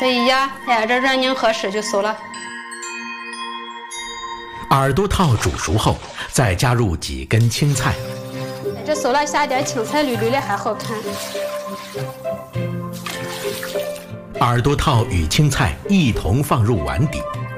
这一压，哎，这软硬合适就熟了。 耳朵套煮熟后，再加入几根青菜。 这熟了，下点青菜，绿绿的还好看。 耳朵套与青菜一同放入碗底，